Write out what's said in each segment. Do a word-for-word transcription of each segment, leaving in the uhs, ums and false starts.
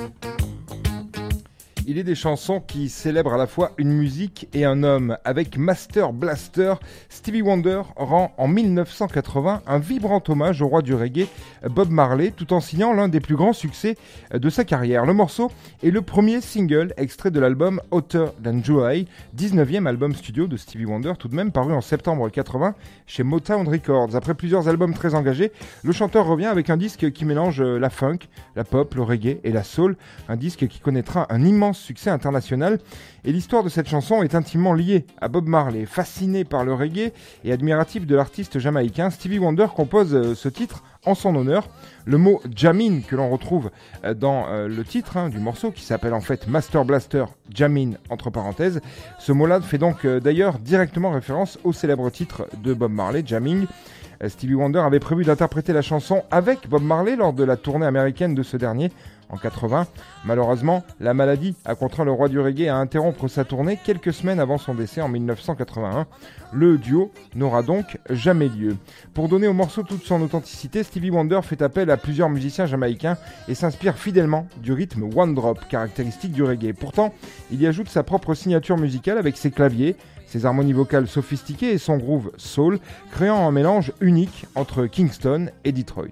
Il est des chansons qui célèbrent à la fois une musique et un homme. Avec Master Blaster, Stevie Wonder rend en dix-neuf cent quatre-vingts un vibrant hommage au roi du reggae, Bob Marley, tout en signant l'un des plus grands succès de sa carrière. Le morceau est le premier single extrait de l'album Hotter Than July, dix-neuvième album studio de Stevie Wonder, tout de même paru en septembre quatre-vingts chez Motown Records. Après plusieurs albums très engagés, le chanteur revient avec un disque qui mélange la funk, la pop, le reggae et la soul, un disque qui connaîtra un immense succès international. Et l'histoire de cette chanson est intimement liée à Bob Marley. Fasciné par le reggae et admiratif de l'artiste jamaïcain, Stevie Wonder compose ce titre en son honneur. Le mot Jamin que l'on retrouve dans le titre hein, du morceau, qui s'appelle en fait Master Blaster Jamin entre parenthèses, ce mot-là fait donc d'ailleurs directement référence au célèbre titre de Bob Marley, Jamming. Stevie Wonder avait prévu d'interpréter la chanson avec Bob Marley lors de la tournée américaine de ce dernier en quatre-vingts. Malheureusement, la maladie a contraint le roi du reggae à interrompre sa tournée quelques semaines avant son décès en dix-neuf cent quatre-vingt-un. Le duo n'aura donc jamais lieu. Pour donner au morceau toute son authenticité, Stevie Wonder fait appel à plusieurs musiciens jamaïcains et s'inspire fidèlement du rythme one drop, caractéristique du reggae. Pourtant, il y ajoute sa propre signature musicale avec ses claviers, ses harmonies vocales sophistiquées et son groove soul, créant un mélange unique entre Kingston et Detroit.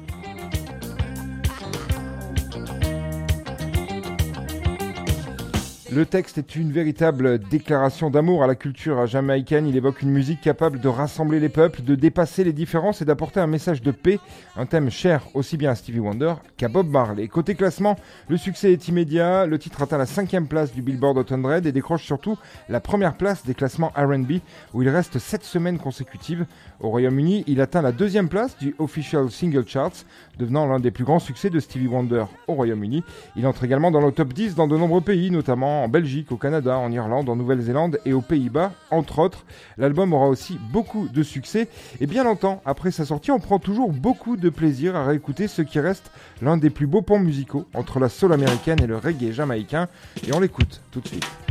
Le texte est une véritable déclaration d'amour à la culture jamaïcaine. Il évoque une musique capable de rassembler les peuples, de dépasser les différences et d'apporter un message de paix, un thème cher aussi bien à Stevie Wonder qu'à Bob Marley. Côté classement, le succès est immédiat. Le titre atteint la cinquième place du Billboard Hot cent et décroche surtout la première place des classements R and B où il reste sept semaines consécutives. Au Royaume-Uni, il atteint la deuxième place du Official Single Charts, devenant l'un des plus grands succès de Stevie Wonder au Royaume-Uni. Il entre également dans le top dix dans de nombreux pays, notamment en Belgique, au Canada, en Irlande, en Nouvelle-Zélande et aux Pays-Bas, entre autres. L'album aura aussi beaucoup de succès et bien longtemps après sa sortie, on prend toujours beaucoup de plaisir à réécouter ce qui reste l'un des plus beaux ponts musicaux entre la soul américaine et le reggae jamaïcain. Et on l'écoute tout de suite.